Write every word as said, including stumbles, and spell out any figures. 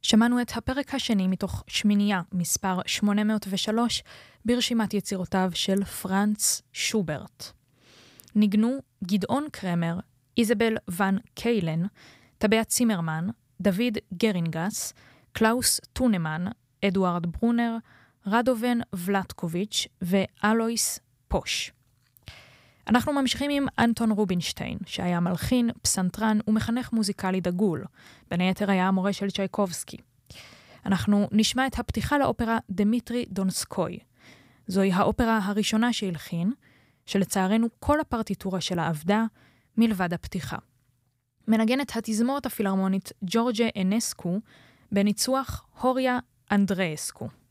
שמענו את הפרק השני מתוך שמינייה מספר שמונה מאות ושלוש ברשימת יצירותיו של פרנץ שוברט. ניגנו גדעון קרמר, איזבל ון קיילן, טבע צימרמן, דוד גרינגס, קלאוס טונמן, אדוארד ברונר, רדובן ולטקוביץ' ואלויס פוש. אנחנו ממשיכים עם אנטון רובינשטיין, שהיה מלחין, פסנתרן ומחנך מוזיקלי דגול. בין היתר היה המורה של צ'ייקובסקי. אנחנו נשמע את הפתיחה לאופרה דמיטרי דונסקוי. זוהי האופרה הראשונה שהלחין, שלצערנו כל הפרטיטורה שלה עבדה מלבד הפתיחה. מנגנת התזמורת הפילהרמונית ג'ורג'ה אנסקו בניצוח הוריה אנדרסקו.